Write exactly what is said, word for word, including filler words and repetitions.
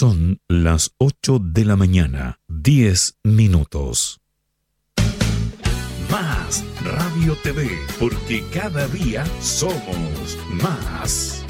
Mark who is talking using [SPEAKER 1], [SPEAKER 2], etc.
[SPEAKER 1] Son las ocho de la mañana, diez minutos. Más Radio T V, porque cada día somos más.